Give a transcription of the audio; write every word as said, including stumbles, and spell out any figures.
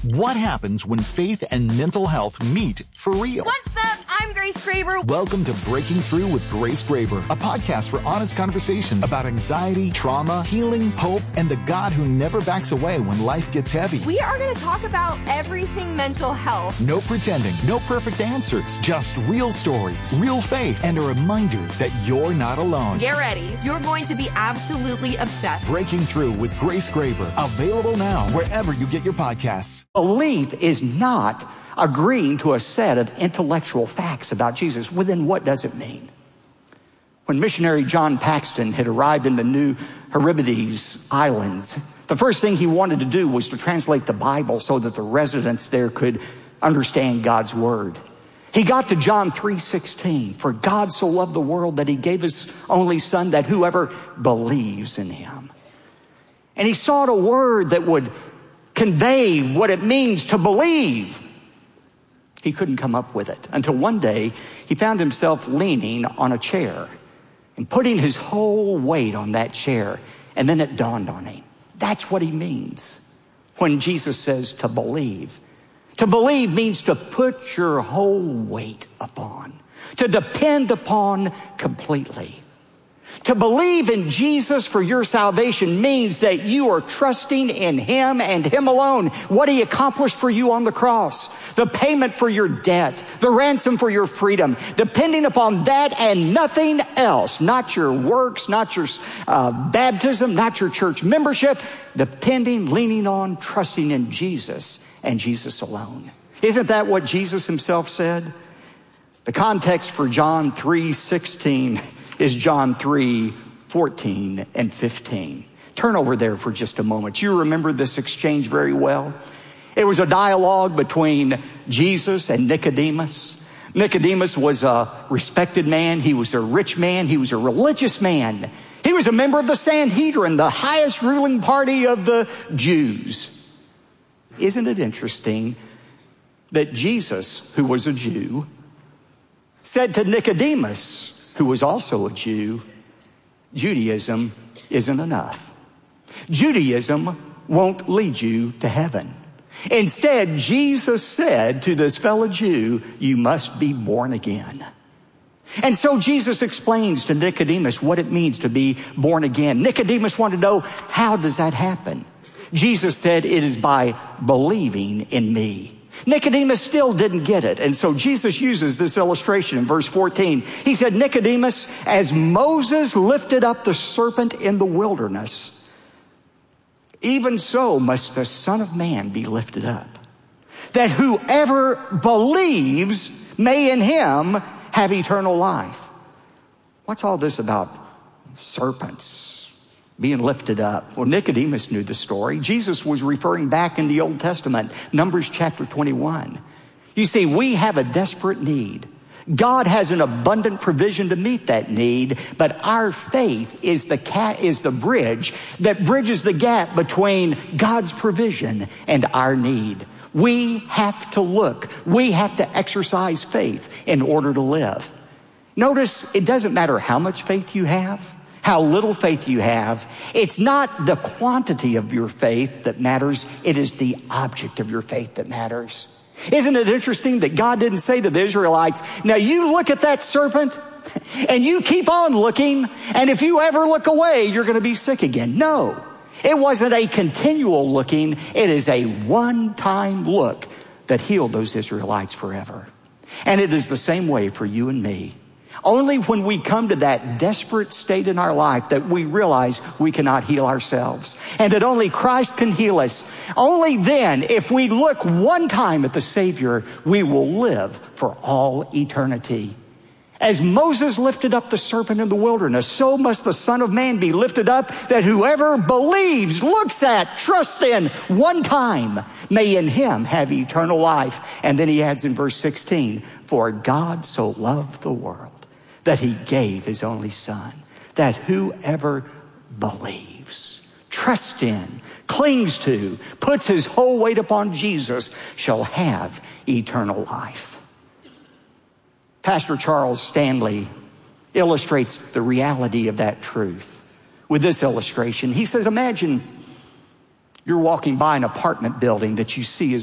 What happens when faith and mental health meet for real? What's up? I'm Grace Graber. Welcome to Breaking Through with Grace Graber, a podcast for honest conversations about anxiety, trauma, healing, hope, and the God who never backs away when life gets heavy. We are going to talk about everything mental health. No pretending, no perfect answers, just real stories, real faith, and a reminder that you're not alone. Get ready. You're going to be absolutely obsessed. Breaking Through with Grace Graber, available now wherever you get your podcasts. Belief is not agreeing to a set of intellectual facts about Jesus. Well, then what does it mean? When missionary John Paxton had arrived in the New Hebrides Islands, the first thing he wanted to do was to translate the Bible so that the residents there could understand God's word. He got to John three sixteen, for God so loved the world that he gave his only son, that whoever believes in him. And he sought a word that would convey what it means to believe. He couldn't come up with it until one day he found himself leaning on a chair and putting his whole weight on that chair. And then it dawned on him. That's what he means when Jesus says to believe. To believe means to put your whole weight upon, to depend upon completely. To believe in Jesus for your salvation means that you are trusting in him and him alone, what he accomplished for you on the cross, the payment for your debt, the ransom for your freedom, depending upon that and nothing else, not your works, not your uh, baptism, not your church membership, depending, leaning on, trusting in Jesus and Jesus alone. Isn't that what Jesus himself said? The context for John three sixteen is John three fourteen and fifteen. Turn over there for just a moment. You remember this exchange very well. It was a dialogue between Jesus and Nicodemus. Nicodemus was a respected man. He was a rich man. He was a religious man. He was a member of the Sanhedrin, the highest ruling party of the Jews. Isn't it interesting that Jesus, who was a Jew, said to Nicodemus, who was also a Jew, Judaism isn't enough. Judaism won't lead you to heaven. Instead, Jesus said to this fellow Jew, you must be born again. And so Jesus explains to Nicodemus what it means to be born again. Nicodemus wanted to know, how does that happen? Jesus said, it is by believing in me. Nicodemus still didn't get it. And so Jesus uses this illustration in verse fourteen. He said, Nicodemus, as Moses lifted up the serpent in the wilderness, even so must the Son of Man be lifted up, that whoever believes may in him have eternal life. What's all this about serpents being lifted up? Well, Nicodemus knew the story. Jesus was referring back in the Old Testament, Numbers chapter twenty-one. You see, we have a desperate need. God has an abundant provision to meet that need, but our faith is the cat is the bridge that bridges the gap between God's provision and our need. We have to look. We have to exercise faith in order to live. Notice, it doesn't matter how much faith you have, how little faith you have. It's not the quantity of your faith that matters. It is the object of your faith that matters. Isn't it interesting that God didn't say to the Israelites, now you look at that serpent and you keep on looking, and if you ever look away, you're going to be sick again. No, it wasn't a continual looking. It is a one-time look that healed those Israelites forever. And it is the same way for you and me. Only when we come to that desperate state in our life that we realize we cannot heal ourselves and that only Christ can heal us. Only then, if we look one time at the Savior, we will live for all eternity. As Moses lifted up the serpent in the wilderness, so must the Son of Man be lifted up, that whoever believes, looks at, trusts in one time, may in him have eternal life. And then he adds in verse sixteen, for God so loved the world that he gave his only Son, that whoever believes, trusts in, clings to, puts his whole weight upon Jesus shall have eternal life. Pastor Charles Stanley illustrates the reality of that truth with this illustration. He says, imagine you're walking by an apartment building that you see is